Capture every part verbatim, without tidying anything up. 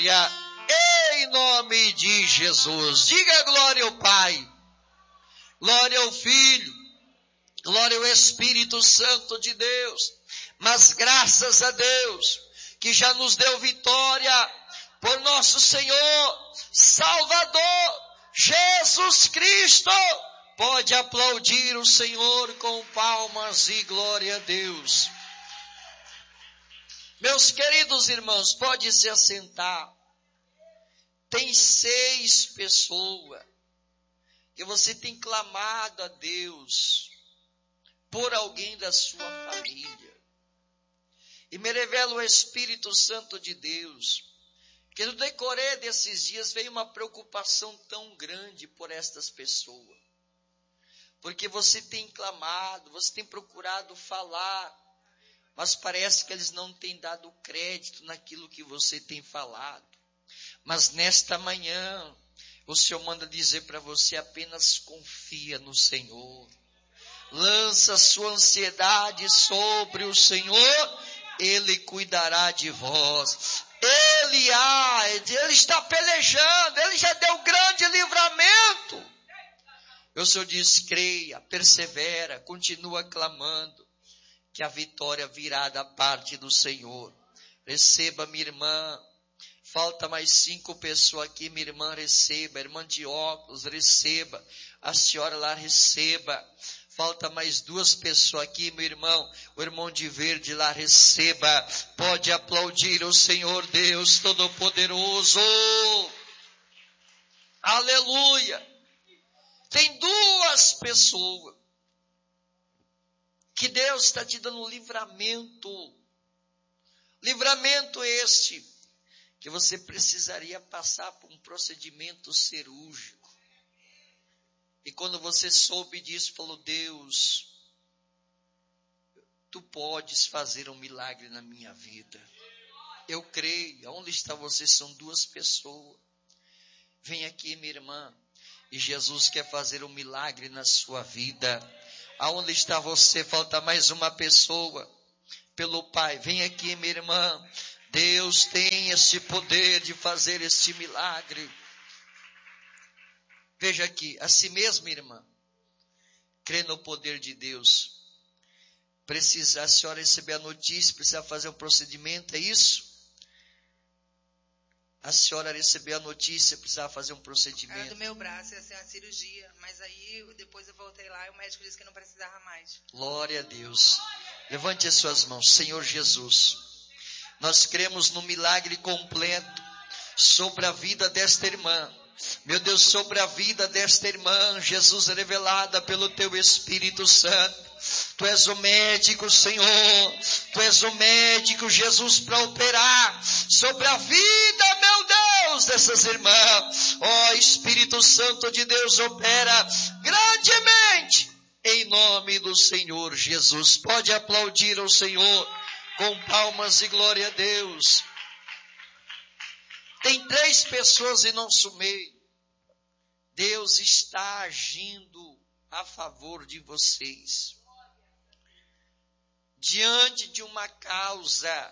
glória, em nome de Jesus. Diga glória ao Pai, glória ao Filho, glória ao Espírito Santo de Deus. Mas graças a Deus, que já nos deu vitória por nosso Senhor, Salvador, Jesus Cristo. Pode aplaudir o Senhor com palmas e glória a Deus. Meus queridos irmãos, pode se assentar. Tem seis pessoas que você tem clamado a Deus por alguém da sua família. E me revela o Espírito Santo de Deus, que no decorrer desses dias veio uma preocupação tão grande por estas pessoas. Porque você tem clamado, você tem procurado falar, mas parece que eles não têm dado crédito naquilo que você tem falado. Mas nesta manhã, o Senhor manda dizer para você: apenas confia no Senhor. Lança sua ansiedade sobre o Senhor, Ele cuidará de vós. Ele, ah, Ele está pelejando, Ele já deu grande livramento. O Senhor diz: creia, persevera, continua clamando, que a vitória virá da parte do Senhor. Receba, minha irmã. Falta mais cinco pessoas aqui, minha irmã, receba. Irmã de óculos, receba. A senhora lá, receba. Falta mais duas pessoas aqui, meu irmão. O irmão de verde lá, receba. Pode aplaudir o Senhor Deus Todo-Poderoso. Aleluia. Tem duas pessoas que Deus está te dando um livramento. Livramento este, que você precisaria passar por um procedimento cirúrgico. E quando você soube disso, falou: Deus, tu podes fazer um milagre na minha vida. Eu creio. Onde está você? São duas pessoas. Vem aqui, minha irmã. E Jesus quer fazer um milagre na sua vida. Aonde está você? Falta mais uma pessoa. Pelo Pai, vem aqui, minha irmã. Deus tem esse poder de fazer este milagre. Veja aqui, assim mesmo, irmã, crê no poder de Deus. Precisa, a senhora receber a notícia, precisa fazer um procedimento, é isso? A senhora recebeu a notícia, precisava fazer um procedimento. Era do meu braço, ia ser uma cirurgia, mas aí depois eu voltei lá e o médico disse que não precisava mais. Glória a Deus. Levante as suas mãos. Senhor Jesus, nós cremos no milagre completo sobre a vida desta irmã. Meu Deus, sobre a vida desta irmã, Jesus, revelada pelo Teu Espírito Santo. Tu és o médico, Senhor. Tu és o médico, Jesus, para operar sobre a vida, meu Deus, dessas irmãs. Ó, Espírito Santo de Deus, opera grandemente em nome do Senhor Jesus. Pode aplaudir ao Senhor com palmas e glória a Deus. Tem três pessoas em nosso meio. Deus está agindo a favor de vocês. Diante de uma causa.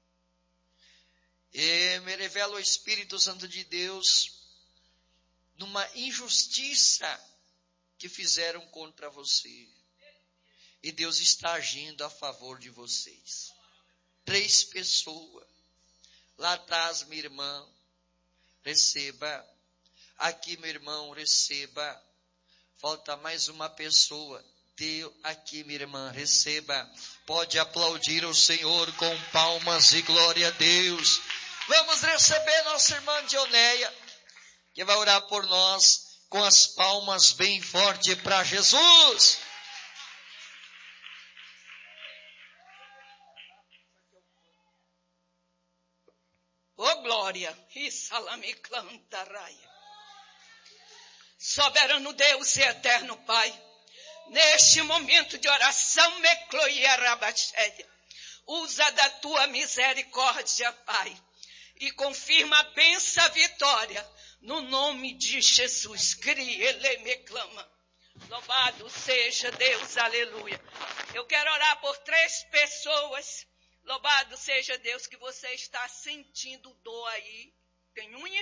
E me revela o Espírito Santo de Deus numa injustiça que fizeram contra você. E Deus está agindo a favor de vocês. Três pessoas. Lá atrás, minha irmã, receba. Aqui, meu irmão, receba. Falta mais uma pessoa. Deu aqui, minha irmã, receba. Pode aplaudir o Senhor com palmas e glória a Deus. Vamos receber nossa irmã Dioneia, que vai orar por nós com as palmas bem forte para Jesus. Ô glória, e salame canta raia. Soberano Deus e eterno Pai, neste momento de oração, mecloia rabacheia, usa da tua misericórdia, Pai, e confirma a benção, a vitória, no nome de Jesus. Crie, ele me clama. Louvado seja Deus, aleluia. Eu quero orar por três pessoas. Louvado seja Deus, que você está sentindo dor aí.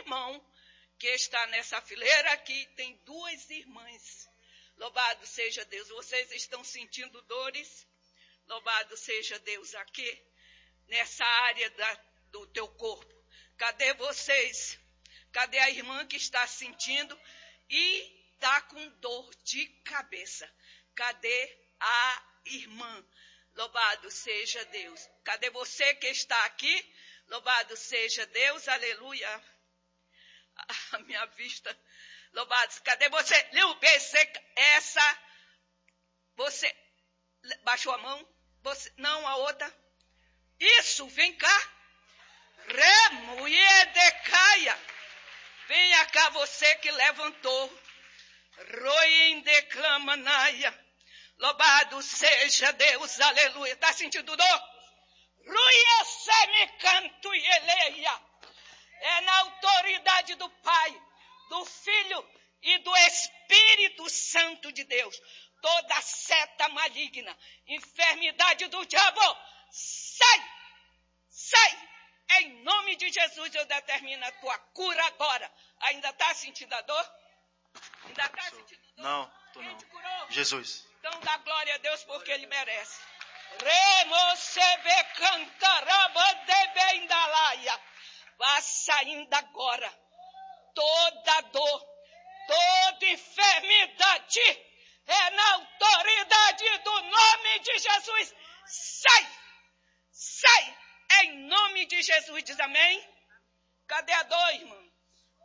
irmão que está nessa fileira aqui, tem duas irmãs. Louvado seja Deus. Vocês estão sentindo dores? Louvado seja Deus aqui, nessa área da, do teu corpo. Cadê vocês? Cadê a irmã que está sentindo e está com dor de cabeça? Cadê a irmã? Louvado seja Deus. Cadê você que está aqui? Louvado seja Deus, aleluia. A minha vista, louvado. Cadê você? Essa, você, baixou a mão? Você, não, a outra. Isso, vem cá. Remuie de caia. Venha cá você que levantou. Roem declama naia. Louvado seja Deus, aleluia. Está sentindo dor? Ruia se me canto e eleia. É na autoridade do Pai, do Filho e do Espírito Santo de Deus. Toda seta maligna, enfermidade do diabo, sai, sai. Em nome de Jesus eu determino a tua cura agora. Ainda está sentindo a dor? Ainda está sentindo dor? Não, estou não. Quem te curou? Jesus. Então dá glória a Deus porque Ele merece. Remo se ve cantaraba de bendalaia. Vá saindo agora. Toda dor, toda enfermidade é na autoridade do nome de Jesus. Sai, sai, em nome de Jesus. Diz amém. Cadê a dor, irmão?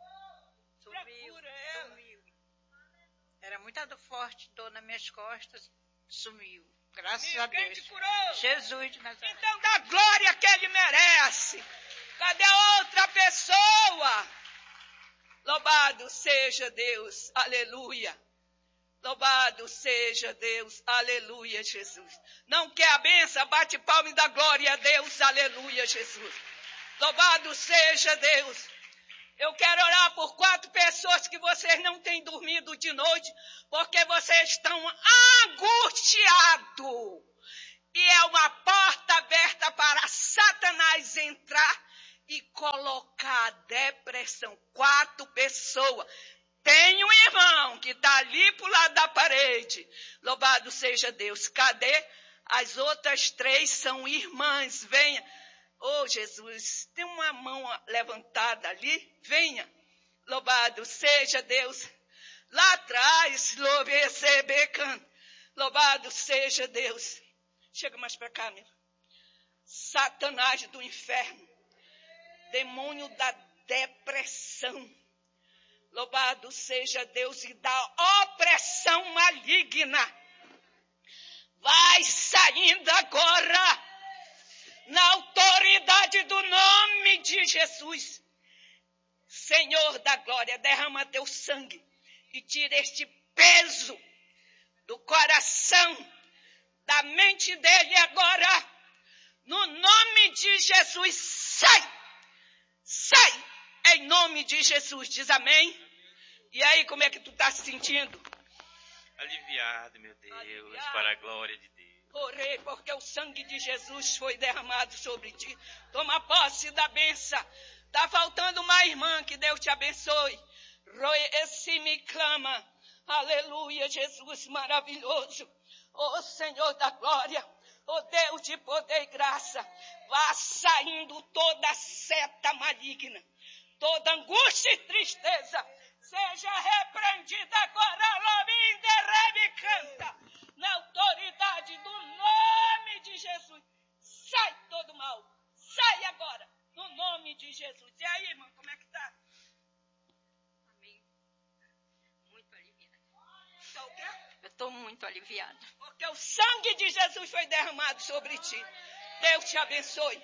Sumiu, sumiu. Era muita dor forte, dor nas minhas costas, sumiu. Graças Sumiu. a Quem Deus. te curou? Jesus de Nazaré. Então dá glória que Ele merece. Cadê a outra pessoa? Louvado seja Deus, aleluia. Louvado seja Deus, aleluia, Jesus. Não quer a benção? Bate palma e dá glória a Deus, aleluia, Jesus. Louvado seja Deus. Eu quero orar por quatro pessoas que vocês não têm dormido de noite, porque vocês estão angustiados. E é uma porta aberta para Satanás entrar e colocar depressão. Quatro pessoas. Tem um irmão que está ali para o lado da parede. Louvado seja Deus. Cadê? As outras três são irmãs. Venha. Oh, Jesus, tem uma mão levantada ali. Venha. Louvado seja Deus. Lá atrás, louvado seja Deus. Chega mais para cá, meu. Satanás do inferno. Demônio da depressão. Louvado seja Deus e da opressão maligna. Vai saindo agora. Na autoridade do nome de Jesus. Senhor da glória, derrama teu sangue. E tira este peso do coração, da mente dele agora. No nome de Jesus, sai. Sai, em nome de Jesus, diz amém. E aí, como é que tu está se sentindo? Aliviado, meu Deus, Aliviado. para a glória de Deus. Orei, porque o sangue de Jesus foi derramado sobre ti. Toma posse da benção. Está faltando uma irmã, que Deus te abençoe. Esse me clama. Aleluia, Jesus maravilhoso. Ô Senhor da glória. Ô Deus de poder e graça. Vá saindo toda seta maligna. Toda angústia e tristeza. Seja repreendida agora. Lovinda, rebe, canta. Na autoridade do nome de Jesus. Sai todo mal. Sai agora. No nome de Jesus. E aí, irmão, como é que tá? Amém. Muito aliviada. Tá o quê? Eu estou muito aliviada. Porque o sangue de Jesus foi derramado sobre ti. Deus te abençoe.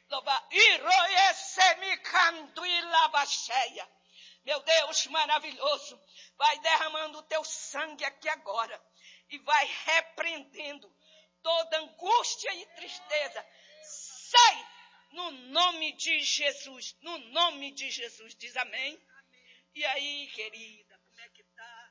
Meu Deus maravilhoso. Vai derramando o teu sangue aqui agora. E vai repreendendo toda angústia e tristeza. Sai no nome de Jesus. No nome de Jesus. Diz amém. Amém. E aí, querida, como é que tá?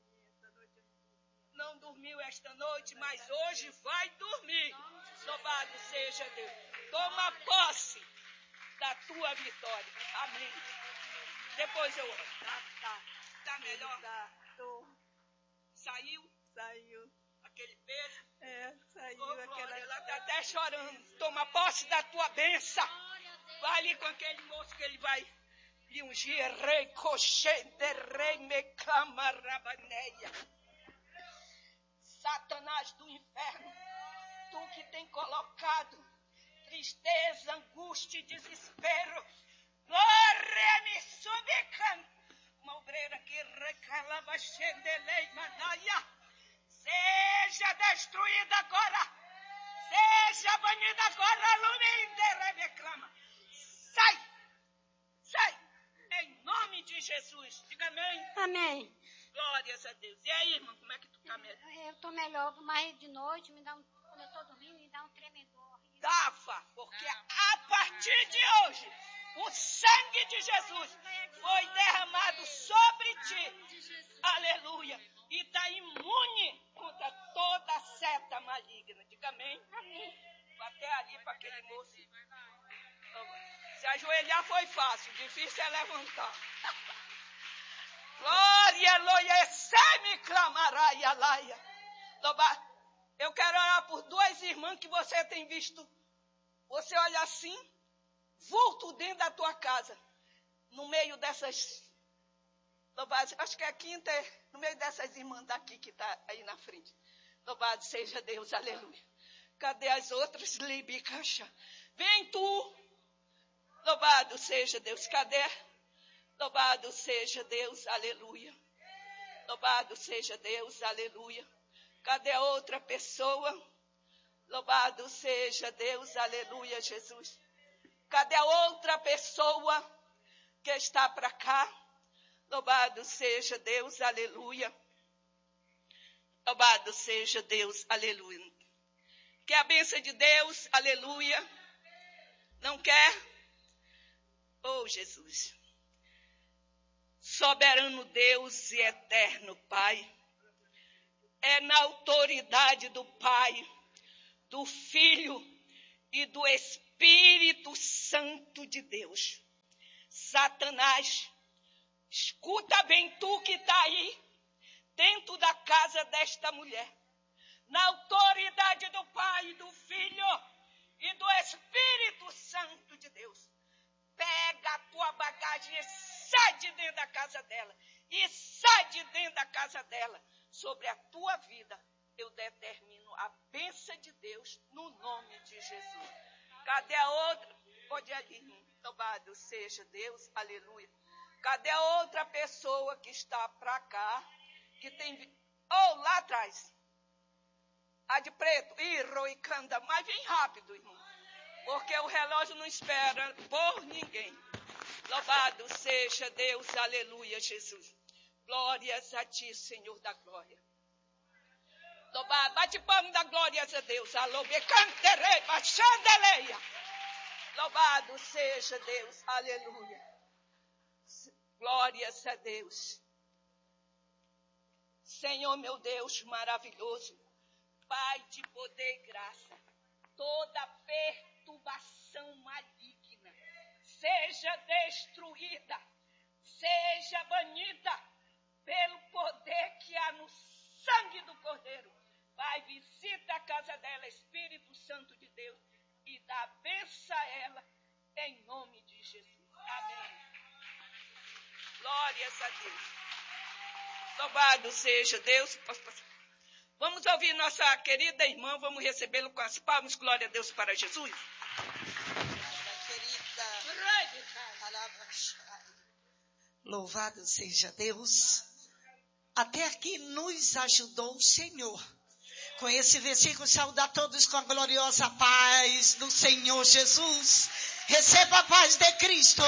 Não dormiu esta noite, mas hoje vai dormir. Louvado seja Deus. Toma posse. da tua vitória. Amém. Depois eu oro. Tá, tá. Tá melhor? Tá. Tô. Saiu Saiu. aquele peso? É, saiu Ô, aquela. Glória, ela está até chorando. Toma posse da tua bênção. Vai ali com aquele moço que ele vai lhe ungir. Rei coxê de rei me clama rabaneia. Satanás do inferno, tu que tem colocado tristeza, angústia e desespero. Glória me subicando. Uma obreira que recalava xendelei manaia. Seja destruída agora. Seja banida agora. Luminde reclama. Sai. Sai. Em nome de Jesus. Diga amém. Amém. Glórias a Deus. E aí, irmão, como é que tu tá melhor? Eu tô melhor, mas de noite, me dá um, quando eu tô dormindo, me dá um tremedor. Dava, porque a partir de hoje, o sangue de Jesus foi derramado sobre ti. Aleluia. E está imune contra toda seta maligna. Diga amém. Amém. Vou até ali para aquele moço. Se ajoelhar foi fácil, difícil é levantar. Glória, aleluia, semi clamará, alaia. Eu quero orar por duas irmãs que você tem visto. Você olha assim, vulto dentro da tua casa, no meio dessas, louvado, acho que é a quinta, no meio dessas irmãs daqui que está aí na frente. Louvado seja Deus, aleluia. Cadê as outras? Libicacha. Vem tu. Louvado seja Deus. Cadê? Louvado seja Deus, aleluia. Louvado seja Deus, aleluia. Cadê a outra pessoa? Louvado seja Deus, aleluia, Jesus. Cadê a outra pessoa que está para cá? Louvado seja Deus, aleluia. Louvado seja Deus, aleluia. Quer a bênção de Deus, aleluia. Não quer? Oh, Jesus. Soberano Deus e eterno Pai, é na autoridade do Pai, do Filho e do Espírito Santo de Deus. Satanás, escuta bem tu que está aí, dentro da casa desta mulher, na autoridade do Pai, do Filho e do Espírito Santo de Deus. Pega a tua bagagem e sai de dentro da casa dela. E sai de dentro da casa dela. Sobre a tua vida, eu determino a bênção de Deus no nome de Jesus. Cadê a outra? Pode ali, louvado seja Deus, aleluia. Cadê a outra pessoa que está para cá, que tem... Oh, lá atrás. A de preto. Ih, Roicanda, mas vem rápido, irmão. Porque o relógio não espera por ninguém. Louvado seja Deus, aleluia, Jesus. Glórias a ti, Senhor da glória. Louvado, bate palmo da glórias a Deus. Alô, becanterei, baixandeleia. Louvado seja Deus, aleluia. Glórias a Deus. Senhor, meu Deus maravilhoso, Pai de poder e graça, toda perturbação maligna seja destruída, seja banida pelo poder que há no sangue do Cordeiro. Pai, visita a casa dela, Espírito Santo de Deus, e dá bênção a ela, em nome de Jesus. Amém. Glórias a Deus. Louvado seja Deus. Posso passar? Vamos ouvir nossa querida irmã, vamos recebê-lo com as palmas. Glória a Deus para Jesus. Louvado seja Deus. Até aqui nos ajudou o Senhor. Com esse versículo, saudar todos com a gloriosa paz do Senhor Jesus. Receba a paz de Cristo.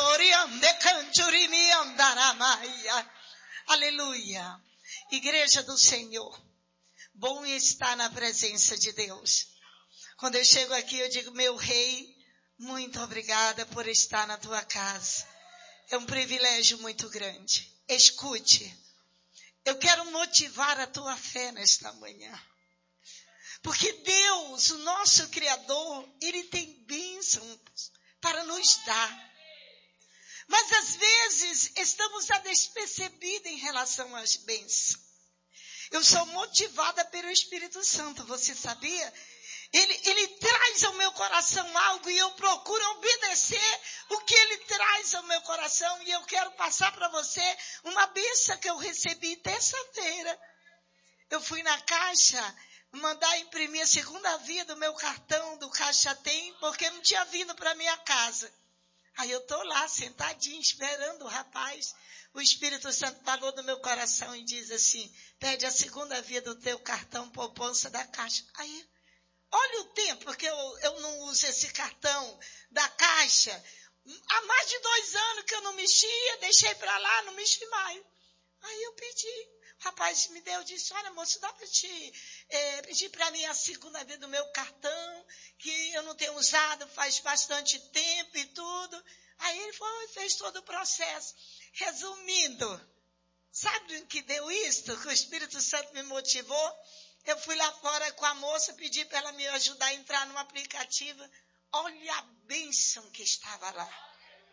Aleluia. Igreja do Senhor. Bom estar na presença de Deus. Quando eu chego aqui, eu digo, meu rei, muito obrigada por estar na tua casa. É um privilégio muito grande. Escute, eu quero motivar a tua fé nesta manhã. Porque Deus, o nosso Criador, Ele tem bênçãos para nos dar. Mas às vezes estamos a despercebido em relação às bênçãos. Eu sou motivada pelo Espírito Santo, você sabia? Ele, ele traz ao meu coração algo e eu procuro obedecer o que ele traz ao meu coração. E eu quero passar para você uma bênção que eu recebi terça-feira. Eu fui na Caixa mandar imprimir a segunda via do meu cartão do Caixa Tem, porque não tinha vindo para minha casa. Aí eu estou lá, sentadinha, esperando o rapaz. O Espírito Santo falou do meu coração e diz assim, pede a segunda via do teu cartão poupança da Caixa. Aí, olha o tempo, porque eu, eu não uso esse cartão da Caixa. Há mais de dois anos que eu não mexia, deixei para lá, não mexi mais. Aí eu pedi. O rapaz me deu, disse, olha moço, dá para te é, pedir para mim a segunda vez do meu cartão, que eu não tenho usado faz bastante tempo e tudo. Aí ele foi, fez todo o processo. Resumindo, sabe o que deu isto? Que o Espírito Santo me motivou? Eu fui lá fora com a moça, pedi para ela me ajudar a entrar no aplicativo. Olha a bênção que estava lá.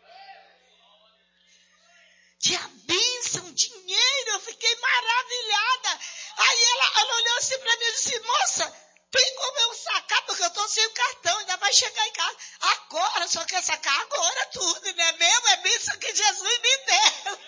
Tinha bênção, dinheiro, eu fiquei maravilhada. Aí ela, ela olhou assim para mim e disse, moça, tem como eu sacar, porque eu estou sem o cartão, ainda vai chegar em casa. Agora, só quer sacar agora tudo, não é mesmo? É bênção que Jesus me deu.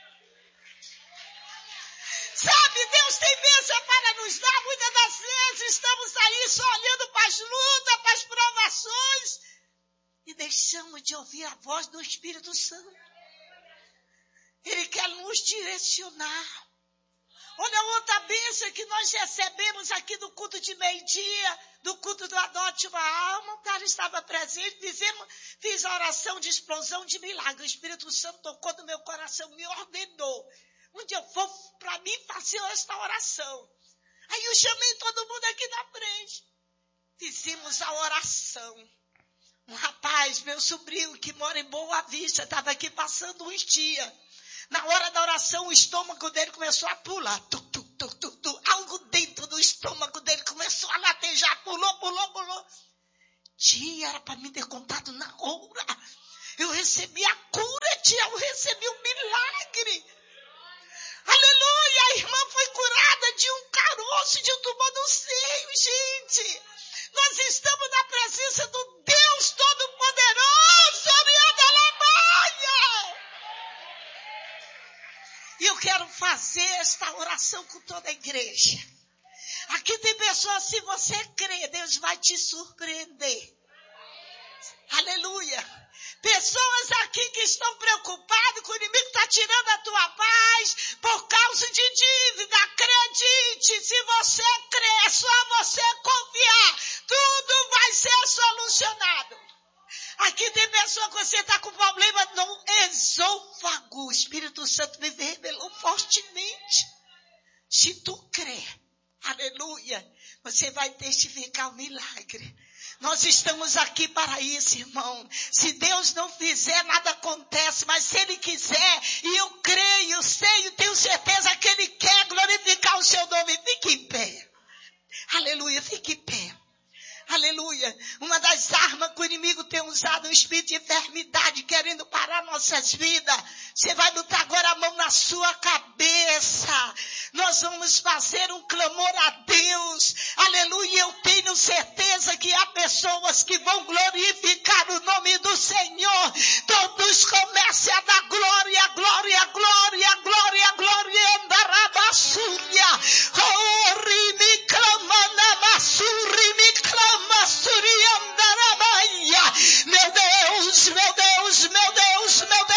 Sabe, Deus tem bênção para nos dar. Muitas das vezes estamos aí só olhando para as lutas, para as provações e deixamos de ouvir a voz do Espírito Santo. Ele quer nos direcionar. Olha a outra bênção que nós recebemos aqui do culto de meio-dia, do culto do Adote uma Alma. O cara estava presente, fizemos, fiz a oração de explosão de milagre. O Espírito Santo tocou no meu coração, me ordenou. Onde eu for para mim fazer esta oração. Aí eu chamei todo mundo aqui na frente. Fizemos a oração. Um rapaz, meu sobrinho, que mora em Boa Vista, estava aqui passando uns dias. Na hora da oração, o estômago dele começou a pular. Tu, tu, tu, tu, tu. Algo dentro do estômago dele começou a latejar. Pulou, pulou, pulou. Tia, era para me ter contado na hora. Eu recebi a cura, tia. Eu recebi um milagre. Aleluia. A irmã foi curada de um caroço, de um tumor no seio, gente. Nós estamos na presença do Deus Todo-Poderoso. E eu quero fazer esta oração com toda a igreja. Aqui tem pessoas, se você crê, Deus vai te surpreender. Aleluia. Pessoas aqui que estão preocupadas, que o inimigo está tirando a tua paz por causa de dívida. Acredite, se você crer, é só você confiar. Tudo vai ser solucionado. Aqui tem pessoa que você está com problema no esôfago. O Espírito Santo me revelou fortemente. Se tu crer, aleluia, você vai testificar o milagre. Nós estamos aqui para isso, irmão. Se Deus não fizer, nada acontece. Mas se Ele quiser, e eu creio, eu sei, eu tenho certeza que Ele quer glorificar o seu nome. Fique em pé. Aleluia, fique em pé. Aleluia. Uma das armas que o inimigo tem usado é o espírito de enfermidade, querendo parar nossas vidas. Você vai botar agora a mão na sua cabeça. Nós vamos fazer um clamor a Deus. Aleluia. Eu tenho certeza que há pessoas que vão glorificar o nome do Senhor. Todos comecem a dar glória, glória, glória, glória, glória. Andarabassunha.